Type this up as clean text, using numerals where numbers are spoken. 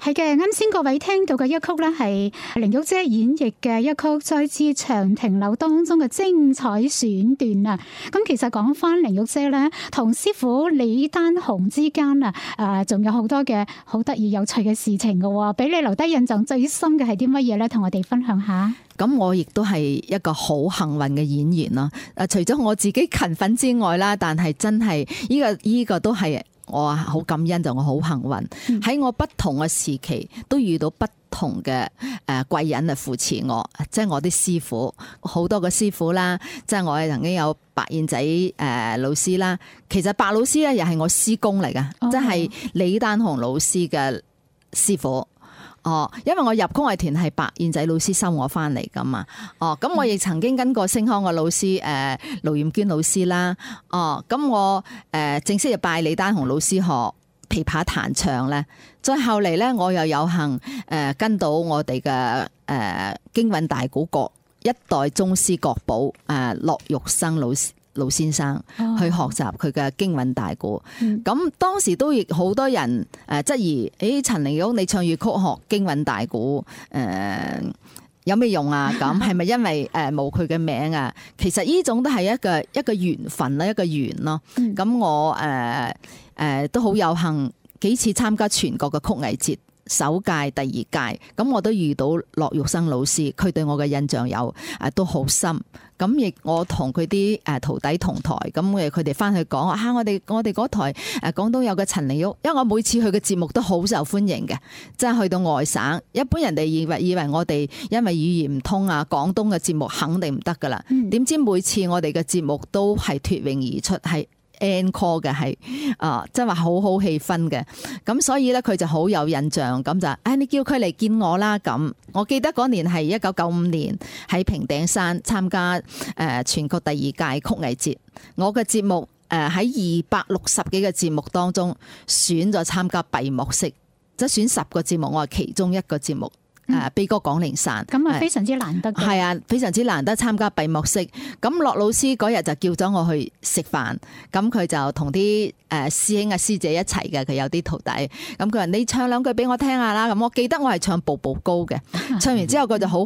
係嘅，啱先各位聽到嘅一曲咧，係凌玉姐演繹嘅一曲《再次長亭樓》當中嘅精彩選段啊！咁其實講翻凌玉姐咧，同師傅李丹雄之間啊，仲有好多嘅好得意有趣嘅事情嘅，俾你留低印象最深嘅係啲乜嘢咧？同我哋分享下。 咁我亦都係一個好幸運嘅演員咯。除咗我自己勤奮之外啦，但係真係呢個都係我好感恩，就我好幸運喺我不同嘅時期都遇到不同嘅貴人嚟扶持我，即係我啲師傅，好多個師傅啦，即係我曾經有白燕仔老師啦。其實白老師咧又係我師公嚟㗎，即係李丹雄老師嘅師傅。因為我入曲藝團係白燕仔老師收我翻嚟噶嘛，咁我亦曾經跟過星康嘅老師盧艷娟老師啦，咁我正式入拜李丹雄老師學琵琶彈唱咧，再後嚟咧我又有幸跟到我哋嘅京韻大鼓國一代宗師國寶駱玉生老先生去學習佢嘅京韻大鼓，咁當時都亦好多人質疑，陳玲玉你唱粵曲學京韻大鼓有咩用啊？咁係咪因為冇佢嘅名啊？其實呢種都係一個緣分啦，一個緣咯。咁我都好有幸幾次參加全國嘅曲藝節。首屆、第二屆，咁我都遇到駱玉生老師，佢對我嘅印象都好深。咁亦我同佢啲徒弟同台，咁佢哋翻去講我哋嗰台廣東有個陳玲玉，因為我每次去嘅節目都好受歡迎嘅，即係去到外省，一般人哋以為我哋因為語言唔通啊，廣東嘅節目肯定唔得噶啦。點知每次我哋嘅節目都係脫穎而出，係encore 嘅，係即係話好好氣氛嘅，咁所以咧佢就好有印象，咁就你叫佢嚟見我啦。咁我記得嗰年係1995年喺平頂山參加全國第二屆曲藝節，我嘅節目喺260幾個節目當中選咗參加閉幕式，即係選10個節目，我係其中一個節目。悲歌廣陵散， 咁啊非常之難得嘅， 係啊，非常之難得參加閉幕式。咁駱老師嗰日就叫咗我去食飯，咁佢就同啲師兄啊師姐一齊嘅，佢有啲徒弟。咁佢話你唱兩句俾我聽下啦。咁我記得我係唱步步高嘅，唱完之後佢就好